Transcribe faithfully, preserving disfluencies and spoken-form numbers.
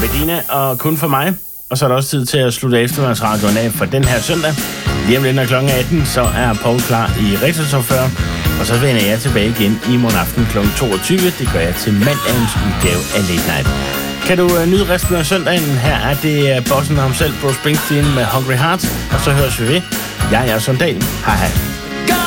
Medina og kun for mig. Og så er der også tid til at slutte eftermiddagsradioen af for den her søndag. Lige om lidt når klokken atten, så er Paul klar i Retrochauffør. Og så vender jeg tilbage igen i morgen aften klokken toogtyve. Det gør jeg til mandagens udgave af Late Night. Kan du uh, nyde resten af søndagen? Her er det uh, bossen ham selv, Bruce Springsteen med Hungry Hearts. Og så høres vi ved. Jeg er Søren Dahl. Hej hej.